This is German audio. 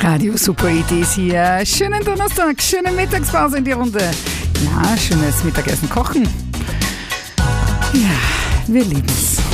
Radio Super Ideen hier. Schönen Donnerstag, schöne Mittagspause in die Runde. Ja, schönes Mittagessen kochen. Ja, wir lieben's.